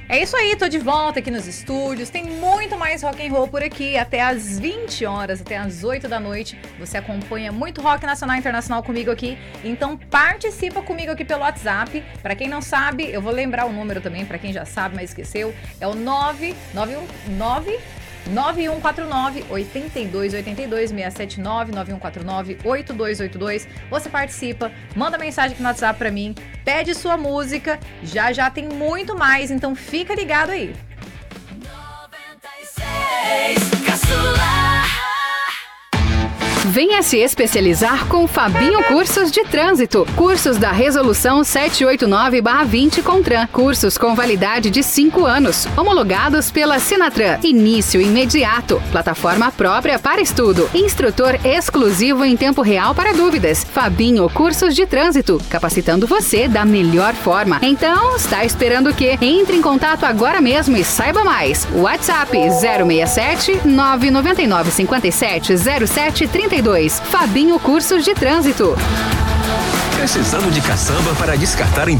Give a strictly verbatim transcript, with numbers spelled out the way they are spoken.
É isso aí, tô de volta aqui nos estúdios. Tem muito mais rock and roll por aqui, até às vinte horas, até às oito da noite. Você acompanha muito rock nacional e internacional comigo aqui. Então participa comigo aqui pelo WhatsApp. Pra quem não sabe, eu vou lembrar o número também, pra quem já sabe, mas esqueceu. É o nove nove um nove nove um quatro nove oito dois oito dois seis sete nove nove um quatro nove oito dois oito dois. Você participa, manda mensagem aqui no WhatsApp pra mim, pede sua música. Já já tem muito mais, então fica ligado aí. noventa e seis Caçula. Venha se especializar com Fabinho Cursos de Trânsito. Cursos da Resolução setecentos e oitenta e nove barra vinte Contran. Cursos com validade de cinco anos. Homologados pela Senatran. Início imediato. Plataforma própria para estudo. Instrutor exclusivo em tempo real para dúvidas. Fabinho Cursos de Trânsito. Capacitando você da melhor forma. Então, está esperando o quê? Entre em contato agora mesmo e saiba mais. WhatsApp zero seis sete nove nove nove cinco sete zero sete três dois. Fabinho Cursos de Trânsito. Precisando de caçamba para descartar em